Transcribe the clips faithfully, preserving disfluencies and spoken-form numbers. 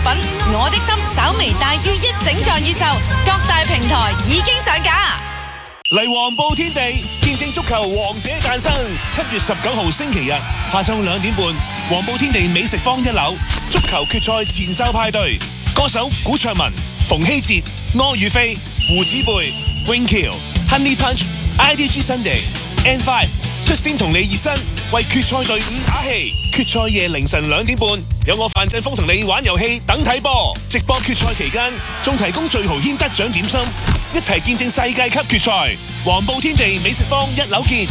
品《我的心》稍微大於一整座宇宙，各大平台已經上架。 嚟黃埔天地見證足球王者誕生，七月十九號星期日下晝兩點半，黃埔天地美食坊一樓足球決賽前哨派對，歌手古卓文、馮希哲、柯宇飛、胡子貝、永橋、Honey Punch、I D G Sunday、N 五 率先同你熱身，為決賽隊伍打氣。決賽夜凌晨兩點半，有我范振鋒同你玩遊戲等睇波。直播決賽期間，仲提供最豪軒得獎點心，一齊見證世界級決賽。黃埔天地美食坊一樓見。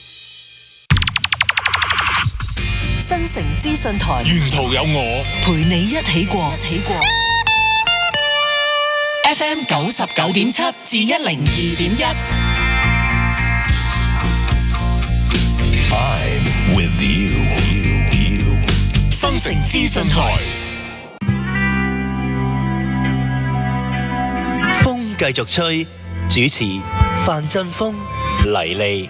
新城資訊台， 沿途有我陪你一起過。一起過 F M 九十九點七至一零二點一。 I'm with you, you, you. 新城資訊台， 風繼續吹，主持范振鋒、黎莉。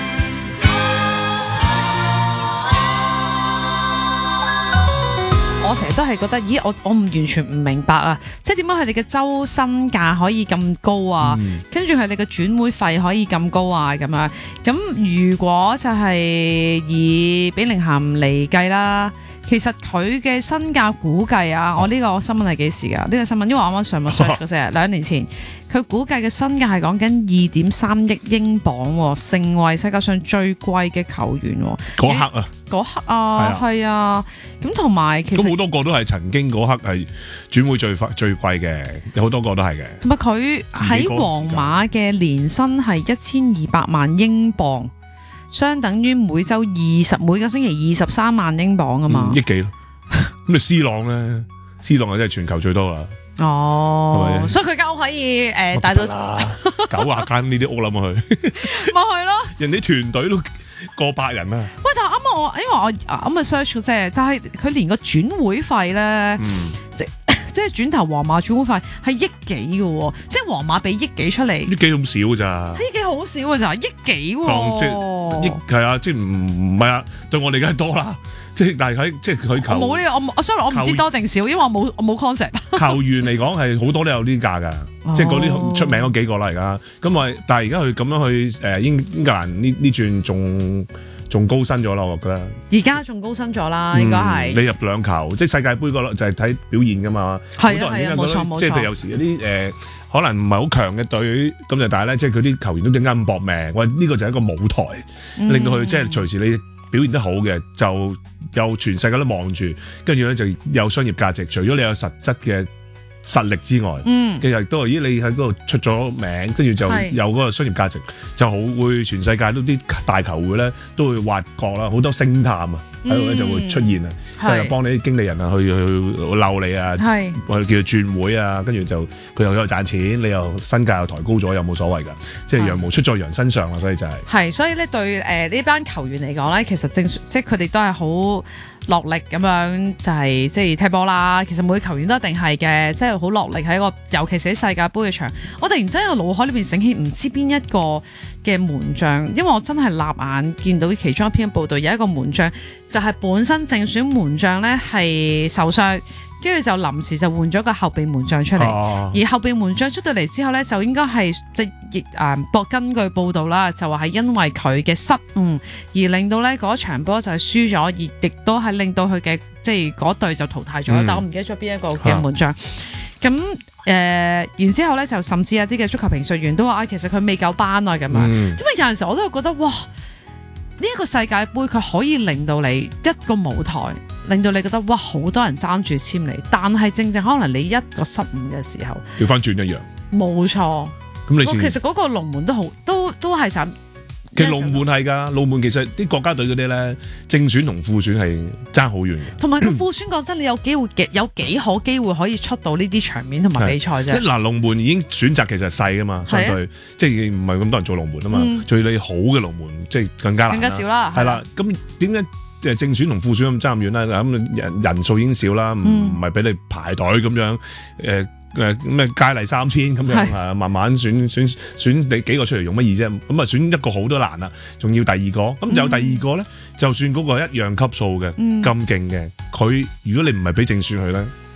我成日都係覺得，咦，我我唔完全唔明白啊！即係點解佢哋嘅周身價可以咁高啊？嗯、跟住佢哋嘅轉會費可以咁高啊？咁樣咁如果就係以比寧咸嚟計啦，其實佢嘅身價估計啊，我呢個新聞係幾時㗎？呢、呢個新聞因為我啱啱上網 search 嗰陣，兩年前佢估計嘅身價係講緊二點三億英鎊，成為世界上最貴嘅球員。 嗰刻啊！ 嗰刻啊，係啊，咁同埋其實咁好多個都係曾經嗰刻係轉會最快最貴嘅，有好多個都係嘅。 同埋佢喺皇馬嘅年薪係一千二百萬英鎊，相等於每週二十每個星期二十三萬英鎊啊嘛， 嗯、億幾咯？咁你 C 朗咧 ，C 朗啊真係全球最多啦。 哦，係咪所以佢間屋可以誒帶到九廿間呢啲屋諗去， 咪係咯？ 人哋團隊都過百人啊！ 喂，但係啱啱我因為我啱啱 search 啫，但係佢連個轉會費咧， 嗯、 即即係轉頭皇馬轉會費係億幾嘅喎，即係皇馬俾億幾出嚟， 億幾咁少咋？ 億幾好少嘅咋？億幾喎？ 當即係億係啊！即係唔唔係啊？對我哋梗係多啦。即係但係喺即係佢球冇呢個我我 sorry 我唔知多定少，因為我冇我冇 concept。 球員嚟講係好多都有呢價㗎，哦、即係嗰啲出名嗰幾個啦而家。咁啊，但係而家佢咁樣去誒英英格蘭呢呢轉仲仲高薪咗啦，我覺得。而家仲高薪咗啦，應該係、 嗯。你入兩球，即係世界盃嗰就係睇表現㗎嘛。 係啊係啊，冇錯冇錯。 即係譬如有時有啲誒、呃、可能唔係好強嘅隊，咁就但係咧，即係佢啲球員都點解咁搏命？喂，呢個就係一個舞台，嗯、令到佢即係隨時你表現得好嘅，就有全世界都望住，跟住咧就有商業價值。除咗你有實質嘅實力之外，嗯，其實都係咦你喺嗰度出咗名，跟住就有嗰個商業價值，就好會全世界都啲大球會咧都會挖角啦，好多星探啊喺度咧就會出現啊，即係幫你啲經理人啊去去鬧你啊，係或者叫做轉會啊，跟住就佢又有賺錢，你又身價又抬高咗，又冇所謂㗎，即係羊毛出在羊身上啦，所以就係、是、 係，所以咧對誒呢班球員嚟講咧，其實正即係佢哋都係好落力咁樣，就係即係踢波啦。其實每個球員都一定係嘅，即係好落力喺一個，尤其是喺世界盃嘅場。我突然之間喺個腦海裏邊醒起，唔知邊一個嘅門將，因為我真係立眼見到其中一篇報道，有一個門將就係、是、本身正選門將咧係受傷。跟住就臨時就換咗個後備門將出嚟，啊、而後備門將出到嚟之後呢，就應該係即係誒，博、呃、根據報道啦，就話係因為佢嘅失誤而令到呢嗰場波就係輸咗，而亦都係令到佢嘅即係嗰隊就淘汰咗。嗯、但我唔記得咗邊一個嘅門將。咁誒、啊呃，然之後呢，就甚至有啲嘅足球評述員都話啊，其實佢未夠班啊咁樣。因為、嗯、有陣時我都會覺得哇，呢、這、一個世界盃佢可以令到你一個舞台。令到你覺得哇，好多人爭住簽你，但係正正可能你一個失誤嘅時候， 調翻轉一樣，冇錯。咁你其實嗰個龍門都好，都都係想。 其實龍門係㗎，龍門其實啲國家隊嗰啲咧，正選同副選係爭好遠嘅。 同埋個副選講真，你有機會有幾可機會可以出到呢啲場面同埋比賽啫。 嗱，龍門已經選擇其實細㗎嘛，相對的即係唔係咁多人做龍門啊嘛。嗯、最你好嘅龍門即係更加難， 更加少啦。 係啦，咁點解？即係正選同副選咁爭咁遠啦，咁人人數已經少啦，唔唔係俾你排隊咁樣，誒誒咩佳麗三千咁樣啊，慢慢選選選你幾個出嚟用乜嘢啫？咁啊選一個好都難啦，仲要第二個，咁有第二個咧，就算嗰個一樣級數嘅咁勁嘅，佢如果你唔係俾正選佢咧，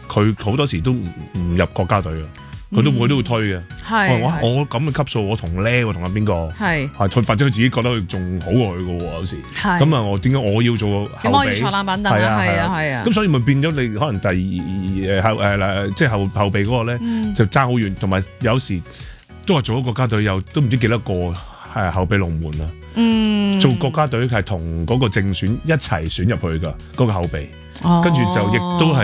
佢好多時都唔唔入國家隊嘅。佢都佢都會推嘅， 係哇！我咁嘅級數，我同叻喎，同阿邊個係係，或者佢自己覺得佢仲好過佢嘅喎，有時係咁啊！我點解我要做後咁我要備？ 坐冷板凳啊，係啊係啊， 咁所以咪變咗你可能第二誒後誒嗱，即係後後備嗰個咧就爭好遠，同埋有時都話做咗國家隊又都唔知幾多個係後備龍門啊！ 嗯， 做國家隊係同嗰個正選一齊選入去㗎，嗰個後備， 哦跟住就亦都係。